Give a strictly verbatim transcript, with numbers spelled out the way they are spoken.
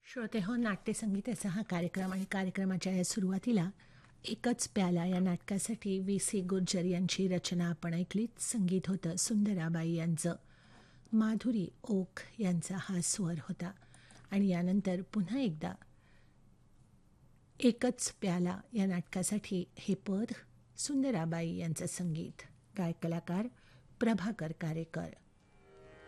श्रोते हो, नाट्यसंगीताचा हा कार्यक्रम आणि कार्यक्रमाच्या या सुरुवातीला एकच प्याला या नाटकासाठी व्ही सी गुर्जर यांची रचना आपण ऐकलीत. संगीत होतं सुंदराबाई यांचं. माधुरी ओक यांचा हा स्वर होता. आणि यानंतर पुन्हा एकदा एकच प्याला या नाटकासाठी हे पद सुंदराबाई यांचं संगीत. गायक कलाकार प्रभाकर कारेकर.